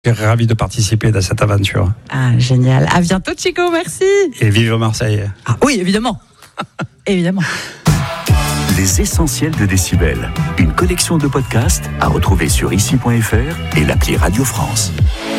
Je suis ravi de participer à cette aventure. Ah, génial. À bientôt, Chico, merci. Et vive Marseille. Ah oui, évidemment. Évidemment. Les essentiels de Décibel. Une collection de podcasts à retrouver sur ici.fr et l'appli Radio France.